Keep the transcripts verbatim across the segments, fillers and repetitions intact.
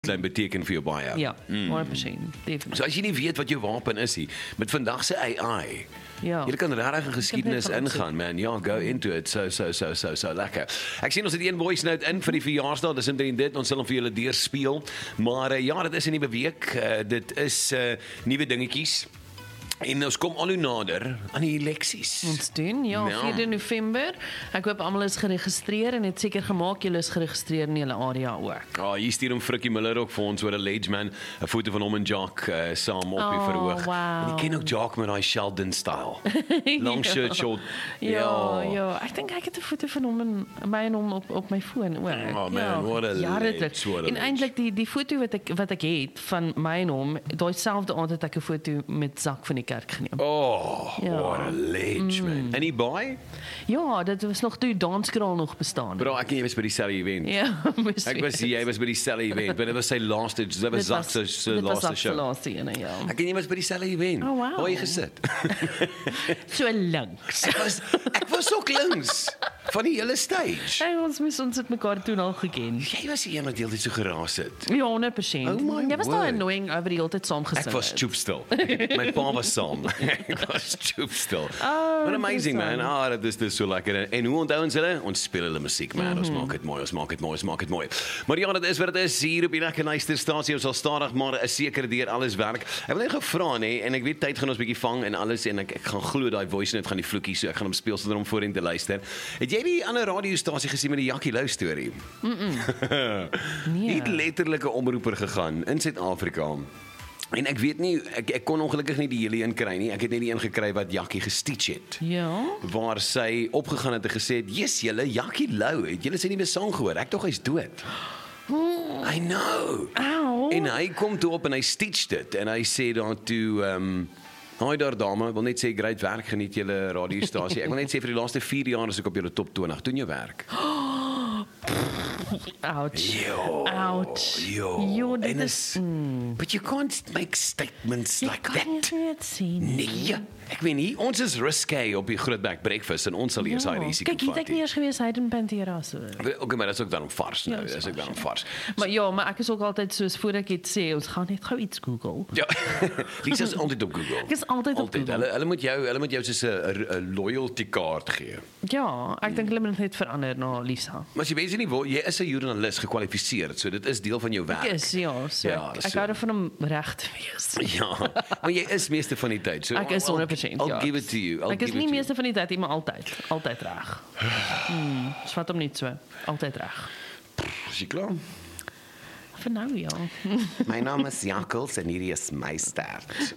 klein beteken vir jou baie. Ja, honderd persent, definitief. So as jy nie weet wat jou wapen is nie, met vandag se A I, Ja. jy kan regtig in geskiedenis net van ingaan, man. Ja, go into it. So, so, so, so, so lekker. Ek sien ons het een voice note in vir die verjaarsdag, dis omtrent dit, ons sal hom vir julle deurspeel. Maar uh, ja, dit is 'n nuwe week, uh, dit is uh, nuwe dingetjies. En ons kom al hoe nader aan die eleksies. Ons doen, ja, Ja. vierde November. Ek hoop almal is geregistreer en het seker gemaak julle is geregistreer in julle area ook. Ah, hier stuur hom Frikkie Miller ook vir ons oor 'n ledge man, 'n foto van hom en Jock uh, saam op die Oh, verhoog. wow. En jy ken ook Jock met daai Sheldon style. Long Ja. shirt, short. Ja, ja, ek dink ek het 'n foto van hom en my en hom op op my foon ook. Oh, man, ja, what a jare ledge, terug. what a En ledge. eintlik die die foto wat ek wat ek het van my en hom, daai selfde aand het ek 'n foto met Zak van die kerk geneem. Oh, Ja. what a ledge, man. En die boy? Ja, dit was nog toe danskraal nog bestaan. Bro, ek en jy was by dieselfde event. Ja, moes Ek was jy was by dieselfde event, maar dit was sy laaste, dit was Dit Zak was- se se dit was laaste Zak se show. laaste ene, ja. Ek en jy was by dieselfde event. Oh, wow. Waar jy gesit? So links. Ek was ek was ook links van die hele stage. Hey, ons moes ons het mekaar toen al geken. Jy was die een wat heeltyd so geraas het. Ja, honderd persent. Oh my Jy was word. daar annoying oor die hele tyd saam gesit. Ek was choopstil. My pa was saam. Ek was choopstil. Oh, What amazing, man. interessant. Ah, dit is dis so lekker. En hoe onthou ons hulle? Ons speel hulle musiek, man. Mhm. Ons maak dit mooi, ons maak dit mooi, ons maak dit mooi. Maar ja, dit is wat dit is hier op die lekker luisterstasie. Ons sal stadig maar 'n sekere deur alles werk. Ek wil net gevra nê en ek weet tyd gaan ons bietjie vang en alles en ek ek gaan glo daai voice note gaan die vloekie so ek gaan hom speel sonder om voorheen te luister. Het jy die ander radiostasie gesien met die Jackie Lou storie? Nee. Hy het letterlik 'n omroeper gegaan in Suid-Afrika. En ek weet nie, ek, ek kon ongelukkig nie die hele een kry nie. Ek het net die een gekry wat Jackie gestitch het. Ja. Waar sy opgegaan het en gesê het, "Yes, julle Jackie Lou, het julle sy nuwe sang gehoor? Ek tog hy's dood." I know. Ow. En hy kom toe op en hy stitch dit en hy sê dan toe ehm um, Haai daar dame, ek wil net sê great werk, geniet julle radiostasie. Ek wil net sê vir die laaste vier jaar is ek op julle top twintig. Doen jou werk. Ouch. Yo. Ouch. Yo. Jo, dit En is... is, but you can't make statements Jy like kan that. nie dit sien. Nee, ek weet nie, ons is risque op die Grootback Breakfast en ons sal eers daai risiko Kyk, hier het ek nie vat. eers gewees hy het in Pantera so. Okay, maar dit is ook dan vars nou, Ja, dit dis is ook vars, dan ja. vars. Maar ja, maar ek is ook altyd soos voor ek iets sê, ons gaan net gou iets Google. Ja, Lisa is altyd op Google. Ek is altyd op Google. Hulle hulle moet jou hulle moet jou soos 'n 'n loyalty kaart gee. Ja, ek dink hulle moet net verander na Lisa. Maar as jy weet nie wil, jy is 'n joernalis gekwalifiseer, so dit is deel van jou werk. Ek is, ja, so Ja, ek, ek so. hou daarvan om reg te wees. Ja, maar jy is meeste van die tyd. So Ek is I'll- honderd persent, I'll ja. give it to you. I'll Ek is give nie it to you. meeste van die tyd nie, maar altyd, altyd reg. Hmm, dis vat hom net so, altyd reg. Is jy klaar? Vir nou ja. My naam is Jakkels en hierdie is my stert.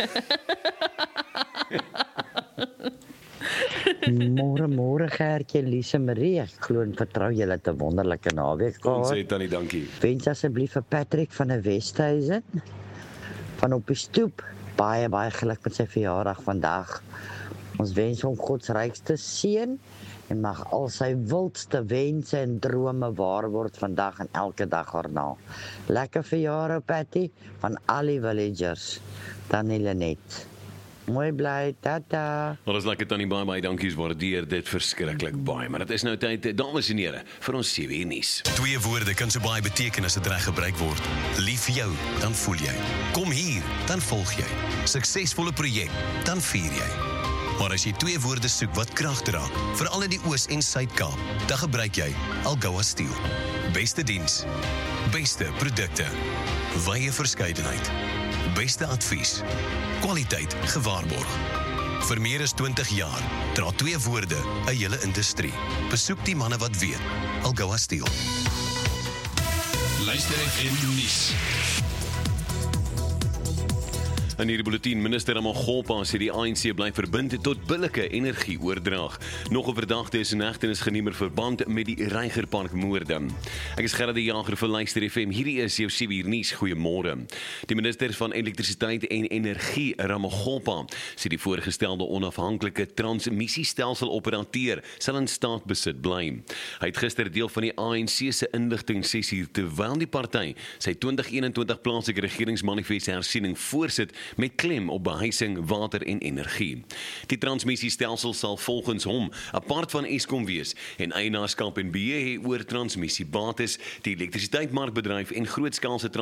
Môre môre Gertjie, Lise Marie. Ek glo en vertrou julle het 'n wonderlike naweek Ons gehad. sê tannie dankie. Wens asseblief vir Patrick van der Westhuizen van op die stoep baie baie geluk met sy verjaardag vandag. Ons wens hom God se rykste seën en mag al sy wildste wense en drome waar word vandag en elke dag daarna. Lekker verjaardag Patty van al die villagers. Tannie Lenet. Mooi bly, tata. Maar dis lekker tannie baie baie dankies, waardeer dit verskriklik baie. Maar dit is nou tyd, dames en here, vir ons sewe uur nuus. Twee woorde kan so baie beteken as dit reg gebruik word. Lief vir jou, dan voel jy. Kom hier, dan volg jy. Suksesvolle projek, dan vier jy. Maar as jy twee woorde soek wat krag dra, veral in die Oos- en Suid-Kaap, dan gebruik jy Algoa Steel. Beste diens, beste produkte, wye verskeidenheid, beste advies, kwaliteit gewaarborg. Vir meer as twintig jaar dra twee woorde 'n hele industrie. Besoek die manne wat weet. Algoa Steel. Luister F M nuus. In hierdie bulletin, minister Ramagolpa sê die A N C bly verbind tot billike energieoordrag. Nog 'n verdagte is in hegtenis geneem in verband met die Reigerpark moorde. Ek is Gerard die Jager vir Luister F M. Hierdie is jou sewe uur nuus. Goeiemôre. Die minister van elektrisiteit en energie, Ramagolpa, sê die voorgestelde onafhanklike transmissiestelsel operateur sal in staatsbesit bly. Hy het gister deel van die A N C se inligtingsessie terwyl die party sy twintig eenentwintig plaaslike regeringsmanifest hersiening voorsit met klem op behuising, water en energie. Die transmissiestelsel sal volgens hom apart van Eskom wees en eienaarskap en beheer hê oor transmissiebates, die elektrisiteitsmarkbedryf en grootskaalse